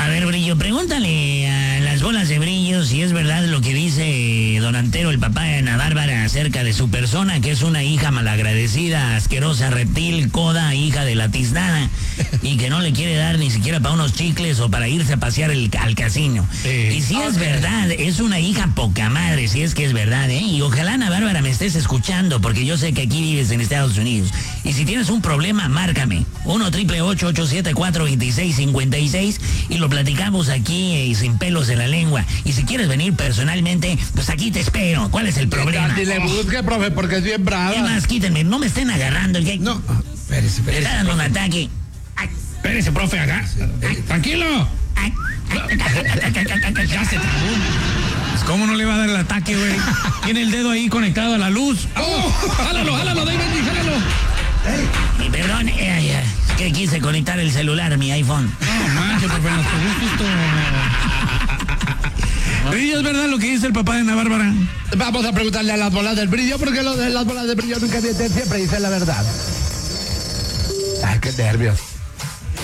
A ver, Brillo, pregúntale a las bolas de brillo si es verdad lo que dice don Antero, el papá de Ana Bárbara, acerca de su persona, que es una hija malagradecida, asquerosa, reptil, coda, hija de la tiznada, y que no le quiere dar ni siquiera para unos chicles o para irse a pasear al casino. Y si es verdad, es una hija poca madre, si es que es verdad, ¿eh? Y ojalá, Ana Bárbara, me estés escuchando, porque yo sé que aquí vives en Estados Unidos. Y si tienes un problema, márcame. 1-888-874-2656 y lo platicamos aquí sin pelos en la lengua. Y si quieres venir personalmente, pues aquí te espero. ¿Cuál es el problema? Dile, busque, profe, porque es bien brava. ¿Qué más? Quítenme, no me estén agarrando. No, espérese. Me está dando un ataque. Espérese, profe, acá. Tranquilo. Ya se trabó. Pues, ¿cómo no le va a dar el ataque, güey? Tiene el dedo ahí conectado a la luz. Jálalo, David, jálalo. Perdón, es que quise conectar el celular a mi iPhone. No, manches, profe, nos pegó justo. ¿Es verdad lo que dice el papá de Ana Bárbara? Vamos a preguntarle a las bolas del brillo, porque lo de las bolas del brillo nunca siempre dicen la verdad. Ay, qué nervios.